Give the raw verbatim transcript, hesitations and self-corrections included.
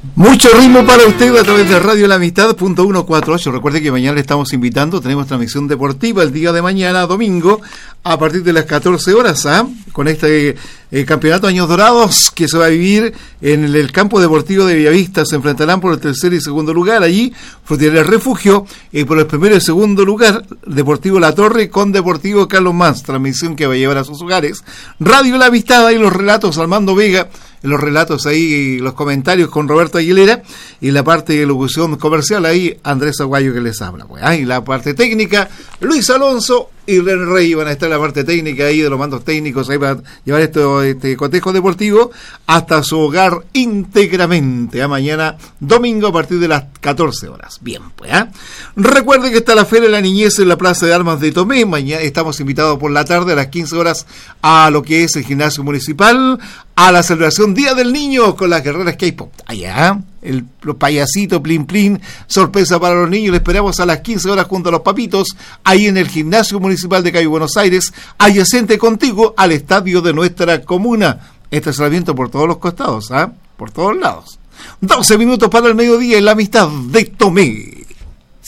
Mucho ritmo para usted a través de Radio La Amistad punto ciento cuarenta y ocho. Recuerde que mañana le estamos invitando, tenemos transmisión deportiva el día de mañana, domingo, a partir de las catorce horas, ¿ah? Con este eh, campeonato Años Dorados que se va a vivir en el, el campo deportivo de Bellavista. Se enfrentarán por el tercer y segundo lugar allí, Frutería Refugio, y por el primero y segundo lugar, Deportivo La Torre con Deportivo Carlos Mans. Transmisión que va a llevar a sus hogares Radio La Amistad, y los relatos Armando Vega, los relatos ahí, los comentarios con Roberto Aguilera, y la parte de locución comercial ahí Andrés Aguayo que les habla, pues. Ah, y la parte técnica Luis Alonso y René Rey van a estar en la parte técnica ahí de los mandos técnicos ahí para llevar esto, este cotejo deportivo hasta su hogar íntegramente. A mañana domingo a partir de las catorce horas. Bien, pues. ¿ah? Recuerde que está la Feria de la Niñez en la Plaza de Armas de Tomé. Mañana estamos invitados por la tarde a las quince horas a lo que es el gimnasio municipal, a la celebración Día del Niño con las guerreras K-pop. Allá, el los payasitos, plin plin, sorpresa para los niños. Le esperamos a las quince horas junto a los papitos, ahí en el gimnasio municipal de Cayo Buenos Aires, adyacente contigo al estadio de nuestra comuna. Estacionamiento por todos los costados, ¿ah? ¿eh? Por todos lados. doce minutos para el mediodía en La Amistad de Tomé.